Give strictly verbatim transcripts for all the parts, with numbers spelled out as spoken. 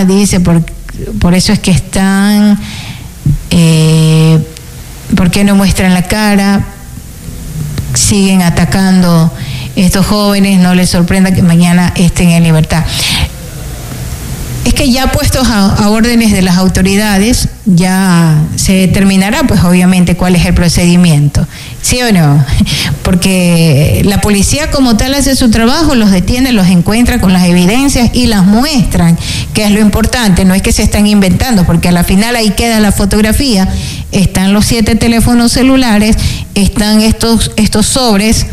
ya dice, por, por eso es que están, eh, ¿por qué no muestran la cara? Siguen atacando estos jóvenes, no les sorprenda que mañana estén en libertad. Es que ya puestos a, a órdenes de las autoridades, ya se determinará, pues obviamente, cuál es el procedimiento, ¿sí o no? Porque la policía como tal hace su trabajo, los detiene, los encuentra con las evidencias y las muestran, que es lo importante, no es que se están inventando, porque a la final ahí queda la fotografía, están los siete teléfonos celulares, están estos, estos sobres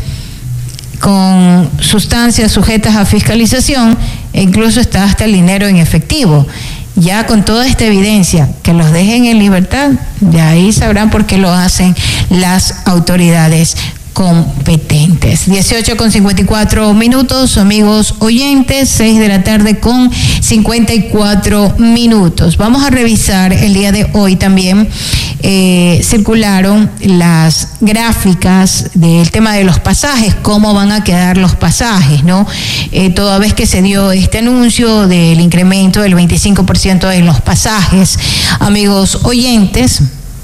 con sustancias sujetas a fiscalización, e incluso está hasta el dinero en efectivo. Ya con toda esta evidencia, que los dejen en libertad, de ahí sabrán por qué lo hacen las autoridades competentes. dieciocho con cincuenta y cuatro minutos, amigos oyentes, seis de la tarde con cincuenta y cuatro minutos. Vamos a revisar el día de hoy también, eh, circularon las gráficas del tema de los pasajes, cómo van a quedar los pasajes, ¿no? Eh, toda vez que se dio este anuncio del incremento del veinticinco por ciento en los pasajes, amigos oyentes,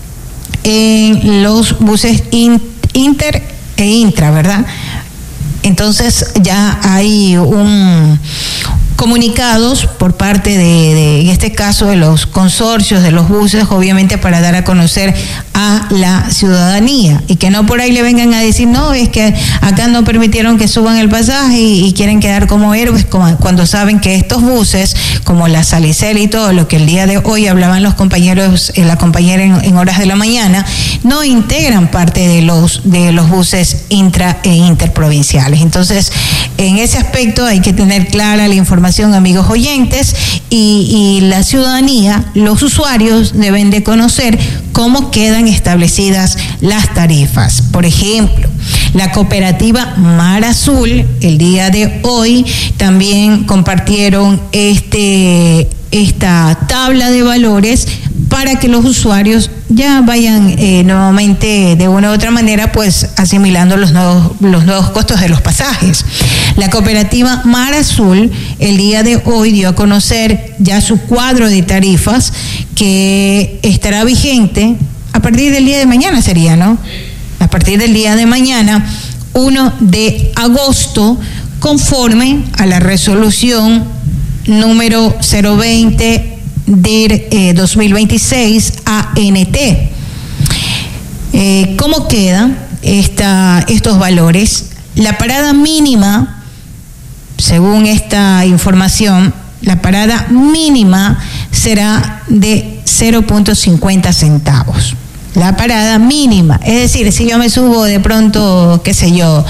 en los buses in, inter e intra, ¿verdad? Entonces ya hay un comunicados por parte de, de, en este caso, de los consorcios de los buses, obviamente para dar a conocer a la ciudadanía y que no por ahí le vengan a decir, no, es que acá no permitieron que suban el pasaje y, y quieren quedar como héroes, como, cuando saben que estos buses, como la Salicel y todo lo que el día de hoy hablaban los compañeros, eh, la compañera en, en horas de la mañana, no integran parte de los, de los buses intra e interprovinciales. Entonces, en ese aspecto hay que tener clara la información, amigos oyentes, y, y la ciudadanía, los usuarios deben de conocer cómo quedan establecidas las tarifas. Por ejemplo, la cooperativa Mar Azul el día de hoy también compartieron este, esta tabla de valores para que los usuarios ya vayan eh, nuevamente de una u otra manera pues asimilando los nuevos, los nuevos costos de los pasajes. La cooperativa Mar Azul el día de hoy dio a conocer ya su cuadro de tarifas que estará vigente a partir del día de mañana, sería, ¿no? A partir del día de mañana, primero de agosto, conforme a la resolución número cero veinte D I R eh, dos mil veintiséis A N T. Eh, ¿Cómo quedan esta, estos valores? La parada mínima, según esta información, la parada mínima será de cero punto cincuenta centavos. La parada mínima, es decir, si yo me subo de pronto, qué sé yo,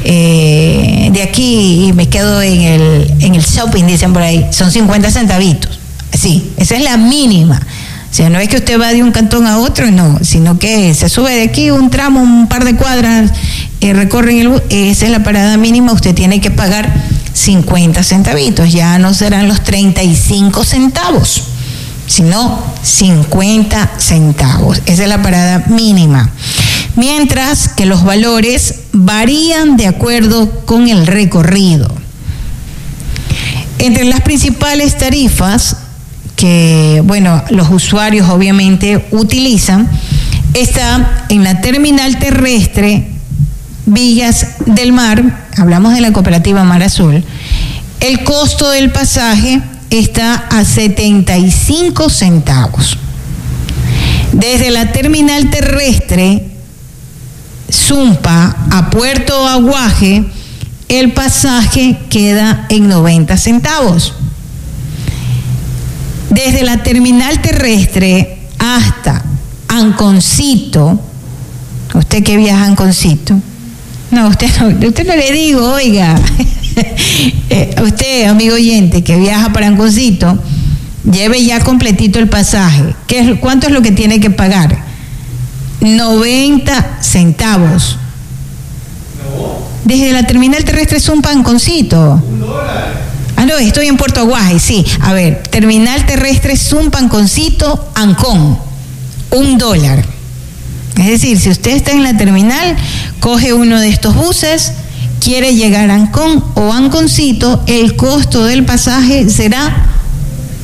eh, de aquí y me quedo en el, en el shopping, dicen por ahí, son cincuenta centavitos. Sí, esa es la mínima. O sea, no es que usted va de un cantón a otro, no, sino que se sube de aquí un tramo, un par de cuadras, eh, recorre el bus, esa es la parada mínima, usted tiene que pagar cincuenta centavitos, ya no serán los treinta y cinco centavos, sino cincuenta centavos. Esa es la parada mínima. Mientras que los valores varían de acuerdo con el recorrido. Entre las principales tarifas que, bueno, los usuarios obviamente utilizan, está en la terminal terrestre Villas del Mar, hablamos de la cooperativa Mar Azul, el costo del pasaje está a setenta y cinco centavos. Desde la terminal terrestre Zumpa a Puerto Aguaje, el pasaje queda en noventa centavos. Desde la terminal terrestre hasta Anconcito, usted que viaja a Anconcito, no, usted no, usted no le digo, oiga, usted, amigo oyente, que viaja para Anconcito, lleve ya completito el pasaje. ¿Qué es, ¿Cuánto es lo que tiene que pagar? noventa centavos. Desde la terminal terrestre Zumpa a Anconcito. Un dólar. Ah, no, estoy en Puerto Aguaje, sí. A ver, terminal terrestre Zumpa, Anconcito, Ancón. Un dólar. Es decir, si usted está en la terminal, coge uno de estos buses, quiere llegar a Ancón o Anconcito, el costo del pasaje será